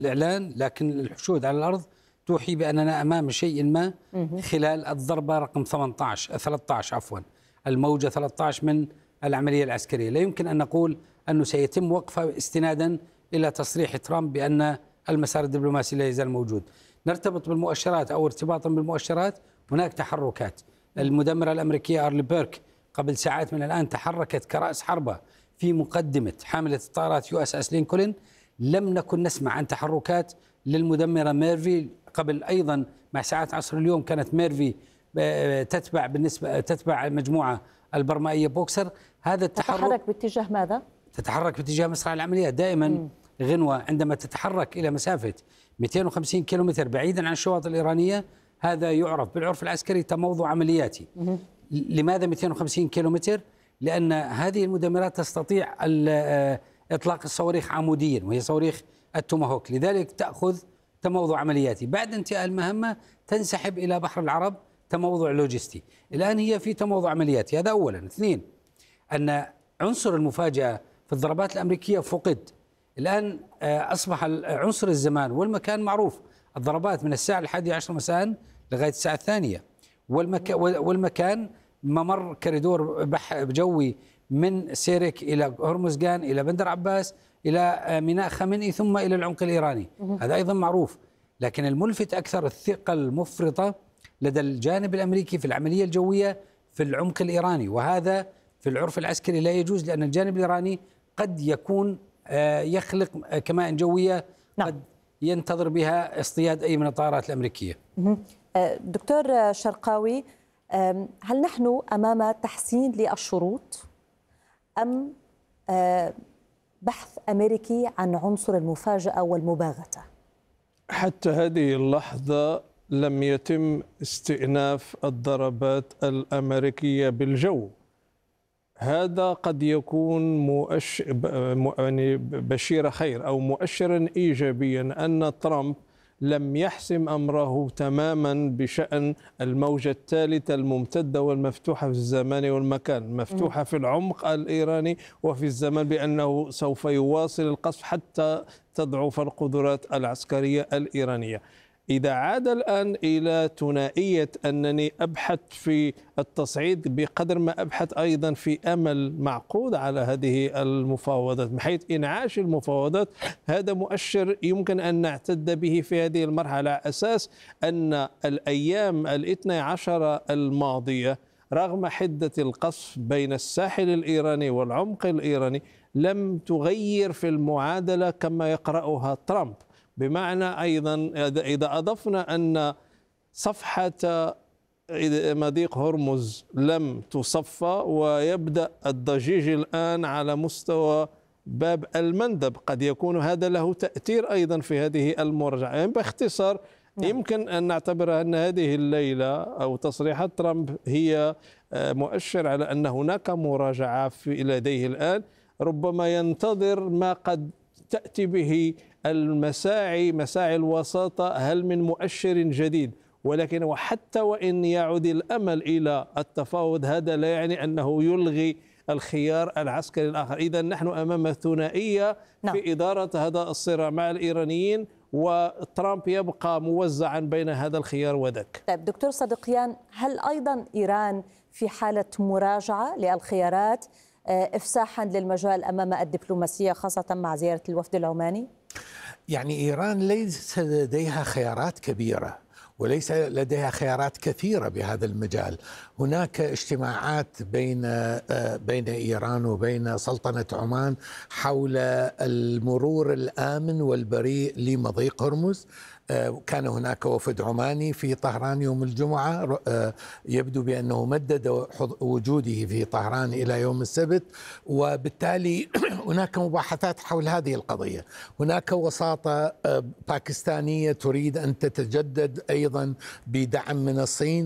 الإعلان، لكن الحشود على الأرض توحي بأننا أمام شيء ما خلال الضربة رقم 13 عفوا، الموجة 13 من العملية العسكرية. لا يمكن أن نقول أنه سيتم وقفها استنادا إلى تصريح ترامب بأن المسار الدبلوماسي لا يزال موجود. نرتبط بالمؤشرات أو ارتباطا بالمؤشرات، هناك تحركات. المدمرة الأمريكية أرلي بيرك قبل ساعات من الآن تحركت كرأس حربة في مقدمة حاملة الطائرات USS لينكولن. لم نكن نسمع عن تحركات للمدمرة ميرفي قبل. أيضا مع ساعات عصر اليوم كانت ميرفي تتبع المجموعة البرمائية بوكسر. هذا التحرك تتحرك باتجاه ماذا؟ تتحرك باتجاه مسرح العمليات. دائما غنوة عندما تتحرك إلى مسافة 250 كيلومتر بعيدا عن الشواطئ الإيرانية، هذا يعرف بالعرف العسكري تموضع عملياتي. لماذا 250 كيلومتر؟ لأن هذه المدمرات تستطيع إطلاق الصواريخ عموديا، وهي صواريخ التوماهوك، لذلك تأخذ تموضع عملياتي. بعد انتهاء المهمة تنسحب إلى بحر العرب، تموضع لوجستي. الآن هي في تموضع عملياتي، هذا أولا. اثنين، أن عنصر المفاجأة في الضربات الأمريكية فقد. الآن أصبح عنصر الزمان والمكان معروف. الضربات من الساعة 11 مساء لغاية الساعة 2، والمكان ممر كوريدور جوي من سيرك إلى هرمزغان إلى بندر عباس إلى ميناء خامنئي ثم إلى العمق الإيراني. هذا أيضا معروف. لكن الملفت أكثر الثقة المفرطة لدى الجانب الأمريكي في العملية الجوية في العمق الإيراني، وهذا في العرف العسكري لا يجوز، لأن الجانب الإيراني قد يكون يخلق كمائن جوية قد ينتظر بها اصطياد أي من الطائرات الأمريكية. دكتور شرقاوي، هل نحن أمام تحسين للشروط أم بحث أمريكي عن عنصر المفاجأة والمباغتة؟ حتى هذه اللحظة لم يتم استئناف الضربات الأمريكية بالجو. هذا قد يكون يعني بشير خير أو مؤشرا إيجابيا أن ترامب لم يحسم أمره تماما بشأن الموجة الثالثة الممتدة والمفتوحة في الزمان والمكان، مفتوحة في العمق الإيراني وفي الزمان، بأنه سوف يواصل القصف حتى تضعف القدرات العسكرية الإيرانية. إذا عاد الآن إلى ثنائية أنني أبحث في التصعيد بقدر ما أبحث أيضا في أمل معقود على هذه المفاوضات، من حيث إنعاش المفاوضات، هذا مؤشر يمكن أن نعتد به في هذه المرحلة، على أساس أن الأيام 12 الماضية رغم حدة القصف بين الساحل الإيراني والعمق الإيراني لم تغير في المعادلة كما يقرأها ترامب. بمعنى أيضا إذا أضفنا أن صفحة مضيق هرمز لم تصفى ويبدأ الضجيج الآن على مستوى باب المندب، قد يكون هذا له تأثير أيضا في هذه المراجعة. يعني باختصار يمكن أن نعتبر أن هذه الليلة أو تصريحات ترامب هي مؤشر على أن هناك مراجعة في لديه الآن، ربما ينتظر ما قد تأتي به مساعي الوساطة، هل من مؤشر جديد. ولكن وحتى وإن يعود الأمل إلى التفاوض، هذا لا يعني أنه يلغي الخيار العسكري الآخر. إذا نحن أمام ثنائية في إدارة هذا الصراع مع الإيرانيين، وترامب يبقى موزعا بين هذا الخيار وذاك. طيب دكتور صدقيان، هل أيضا إيران في حالة مراجعة للخيارات إفساحا للمجال أمام الدبلوماسية، خاصة مع زيارة الوفد العماني؟ يعني إيران ليس لديها خيارات كبيرة وليس لديها خيارات كثيرة بهذا المجال. هناك اجتماعات بين إيران وبين سلطنة عمان حول المرور الآمن والبريء لمضيق هرمز. كان هناك وفد عماني في طهران يوم الجمعة، يبدو بأنه مدد وجوده في طهران إلى يوم السبت، وبالتالي هناك مباحثات حول هذه القضية. هناك وساطة باكستانية تريد أن تتجدد أيضا بدعم من الصين.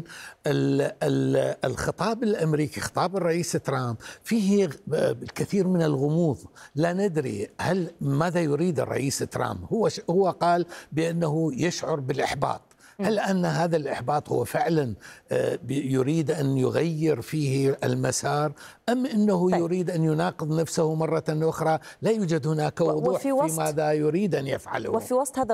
الخطاب الأمريكي، خطاب الرئيس ترامب، فيه الكثير من الغموض. لا ندري ماذا يريد الرئيس ترامب. هو قال بأنه يشعر بالإحباط هل أن هذا الإحباط هو فعلا يريد أن يغير فيه المسار، أم أنه يريد أن يناقض نفسه مرة أخرى؟ لا يوجد هناك وضوح في ماذا يريد أن يفعله. وفي وسط هذا